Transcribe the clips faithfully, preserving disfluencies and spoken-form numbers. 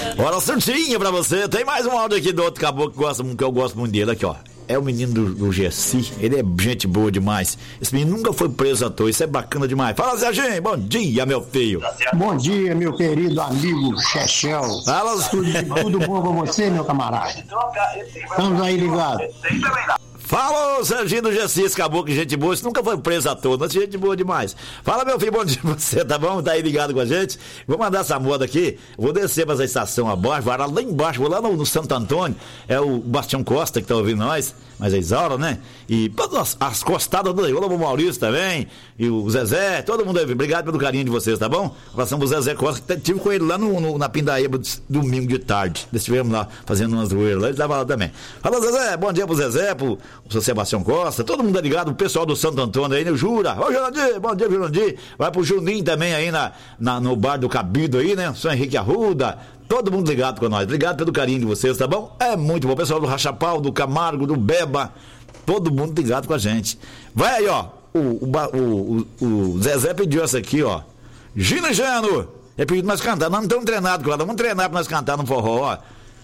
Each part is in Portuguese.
Hora certinha pra você. Tem mais um áudio aqui do outro caboclo que, gosta, que eu gosto muito dele. Aqui, ó. É o menino do, do Gessi. Ele é gente boa demais. Esse menino nunca foi preso à toa. Isso é bacana demais. Fala, Serginho. Bom dia, meu filho. Bom dia, meu querido amigo Chechel. Fala, tudo, tudo bom com você, meu camarada? Estamos aí ligados. Fala, Serginho do Gessi, esse caboclo, gente boa, isso nunca foi preso à toa, mas gente boa demais. Fala, meu filho, bom dia pra você, tá bom? Tá aí ligado com a gente? Vou mandar essa moda aqui, vou descer pra essa estação abaixo, vai lá embaixo, vou lá no, no Santo Antônio, é o Bastião Costa que tá ouvindo nós, mas é Isaura, né? E as, as costadas do o Maurício também, e o Zezé, todo mundo aí, obrigado pelo carinho de vocês, tá bom? Abração pro Zezé Costa, que tive com ele lá no, no, na Pindaíba, domingo de tarde, estivemos lá fazendo umas zoeiras lá, ele tava lá também. Fala, Zezé, bom dia pro Zezé, pro o seu Sebastião Costa, todo mundo é ligado, o pessoal do Santo Antônio aí, né? Jura, ô Jurandir, bom dia, Jurandir, vai pro Juninho também aí na, na, no bar do Cabido aí, né? São Henrique Arruda, todo mundo ligado com nós, obrigado pelo carinho de vocês, tá bom? É muito bom, o pessoal do Rachapau, do Camargo, do Beba, todo mundo ligado com a gente. Vai aí, ó, o, o, o, o Zezé pediu essa aqui, ó, Gina e Geno, ele pediu nós cantar, nós não estamos treinados com ela, vamos treinar pra nós cantar no forró, ó.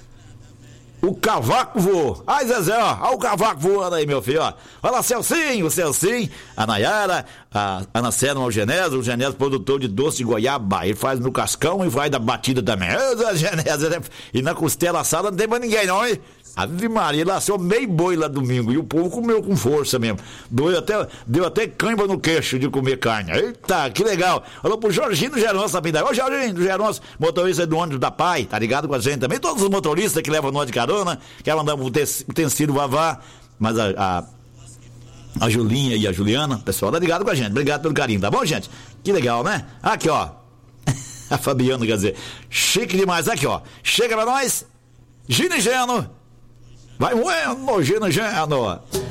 O cavaco voou. Ai, Zezé, ó. Olha o cavaco voando aí, meu filho, ó. Olha lá, Celcinho, o Celcinho, a Nayara, a Ana Célia, o Genésio, o Genésio, produtor de doce de goiaba. Ele faz no cascão e vai da batida também. Ô, Genésio, e na costela assada não tem pra ninguém, não, hein? Ave Maria, ele assou meio boi lá domingo e o povo comeu com força mesmo. Deu até, deu até cãibra no queixo de comer carne. Eita, que legal. Falou pro Jorginho do Geronço da Pindaíba. Ô, Jorginho do Geronço, motorista do ônibus da Pai, tá ligado com a gente também. Todos os motoristas que levam nós de carona, que mandar o utensílio Vavá, mas a, a, a Julinha e a Juliana, o pessoal tá ligado com a gente. Obrigado pelo carinho, tá bom, gente? Que legal, né? Aqui, ó. A Fabiana, quer dizer, chique demais. Aqui, ó. Chega pra nós, Gino e Geno. Vai moendo, Gino e Geno.